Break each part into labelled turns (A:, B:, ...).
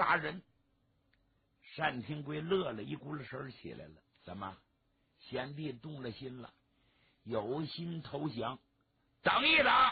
A: 杀人。单廷圭乐了，一咕噜声起来了。怎么，贤弟动了心了，有心投降？等一等，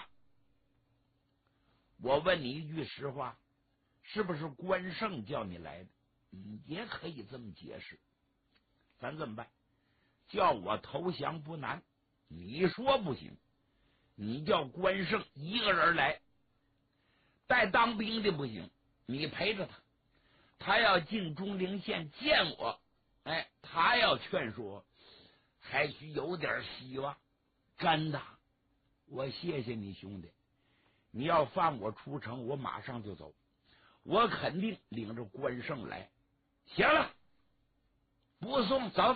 A: 我问你一句实话，是不是关胜叫你来的？也可以这么解释。咱这么办，叫我投降不难，你说不行，你叫关胜一个人来，带当兵的不行，你陪着他，他要进钟陵县见我，他要劝说，还许有点希望。真的，我谢谢你兄弟，你要放我出城，我马上就走，我肯定领着关胜来。行了，不送，走。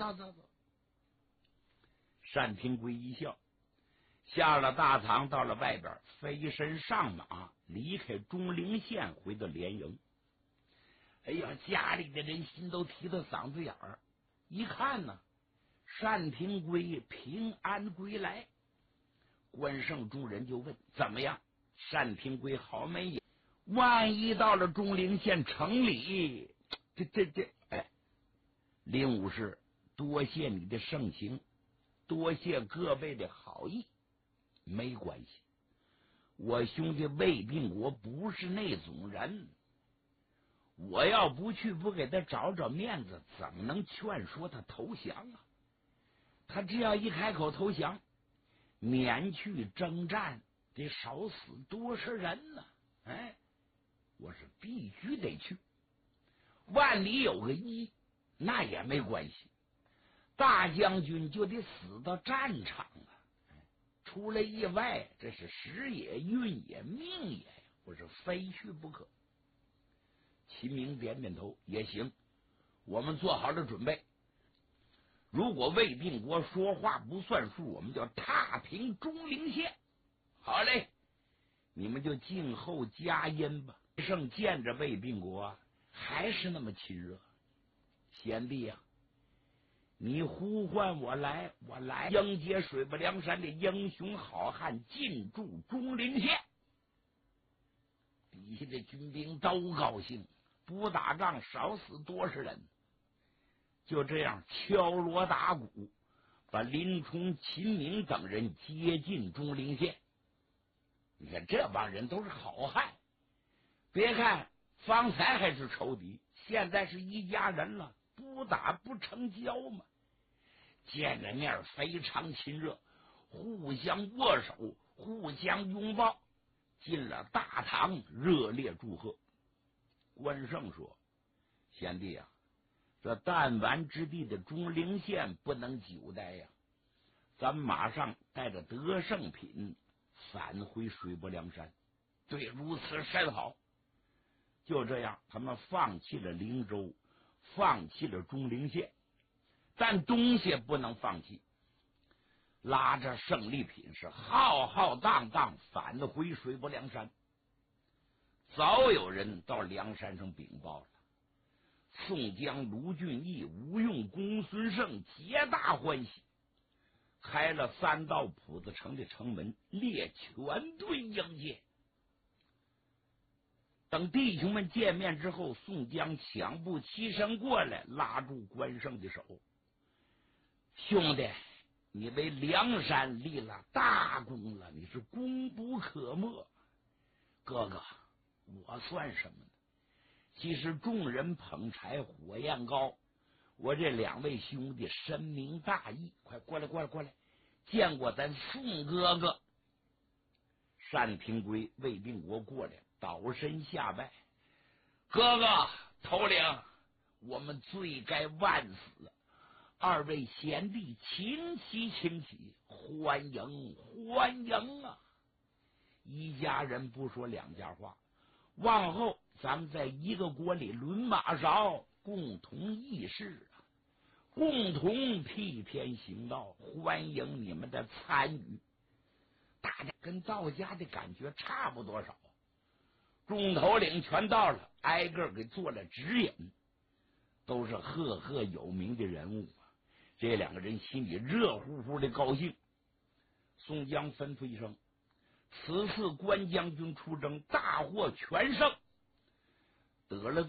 A: 单廷圭一笑，下了大堂，到了外边，飞身上马，离开钟陵县，回到连营。哎呀，家里的人心都提到嗓子眼儿。一看呢，单廷圭平安归来。关胜众人就问：怎么样？单廷圭好没有？万一到了钟陵县城里，林武士，多谢你的盛情，多谢各位的好意。没关系，我兄弟魏定国不是那种人，我要不去，不给他找找面子，怎么能劝说他投降啊？他只要一开口投降，免去征战，得少死多少人呢？我是必须得去。万里有个一，那也没关系。大将军就得死到战场啊！出了意外，这是时也运也命也呀，我是非去不可。秦明点点头，也行，我们做好了准备。如果魏定国说话不算数，我们就踏平钟陵县。好嘞，你们就静候佳音吧。胜见着魏定国还是那么亲热。贤弟呀，你呼唤我来，我来迎接水泊梁山的英雄好汉进驻钟陵县。底下的军兵都高兴，不打仗少死多少人。就这样敲锣打鼓，把林冲、秦明等人接进钟陵县。你看这帮人都是好汉，别看方才还是仇敌，现在是一家人了，不打不成交嘛。见着面非常亲热，互相握手，互相拥抱，进了大堂，热烈祝贺。关胜说：贤弟啊，这弹丸之地的钟陵县不能久待呀，咱们马上带着得胜品返回水泊梁山。对，如此甚好。就这样，他们放弃了灵州，放弃了钟陵县，但东西不能放弃，拉着胜利品是浩浩荡荡返回水泊梁山。早有人到梁山上禀报了，宋江、卢俊义、吴用、公孙胜皆大欢喜，开了3道铺子城的城门，列全队迎接。等弟兄们见面之后，宋江抢步起身过来，拉住关胜的手：兄弟，你为梁山立了大功了，你是功不可没。哥哥，我算什么呢？其实众人捧柴火焰高，我这2位兄弟深明大义，快过来，见过咱宋哥哥。单廷圭、魏定国过来，倒身下拜：哥哥头领，我们罪该万死，2位贤弟请起，欢迎啊！一家人不说2家话，往后咱们在一个锅里轮马勺，共同议事啊，共同替天行道，欢迎你们的参与。大家跟到家的感觉差不多少。众头领全到了，挨个给做了指引，都是赫有名的人物啊。这2个人心里热乎乎的高兴。宋江吩咐一声：此次关将军出征，大获全胜，得了